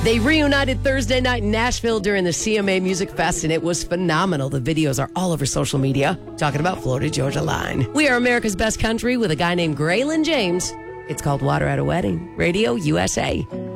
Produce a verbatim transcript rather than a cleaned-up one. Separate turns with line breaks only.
They reunited Thursday night in Nashville during the C M A Music Fest, and it was phenomenal. The videos are all over social media talking about Florida Georgia Line. We are America's Best Country with a guy named Graylin James. It's called Water at a Wedding. Radio U S A.